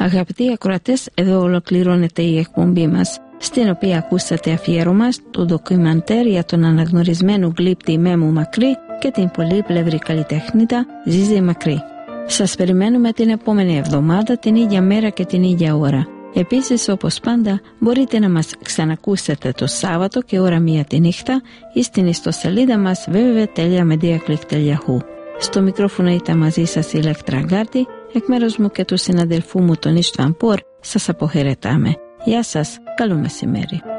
Αγαπητοί ακροατές, εδώ ολοκληρώνεται η εκπομπή μας, στην οποία ακούσατε αφιέρωμα στο ντοκιμαντέρ για τον αναγνωρισμένο γλύπτη Μέμου Μακρύ και την πολύπλευρη καλλιτεχνίτα Ζίζη Μακρύ. Σας περιμένουμε την επόμενη εβδομάδα, την ίδια μέρα και την ίδια ώρα. Επίσης, όπως πάντα, μπορείτε να μας ξανακούσετε το Σάββατο και ώρα 1 τη νύχτα ή στην ιστοσελίδα μας www.mediaclick.hu. Στο μικρόφωνο ήταν μαζί σας η Ηλέκτρα Γκάρτη, εκ μέρους μου και του συναδελφού μου τον Ιστβαν Πόρ, σας αποχαιρετάμε. Γεια σας, καλό μεσημέρι.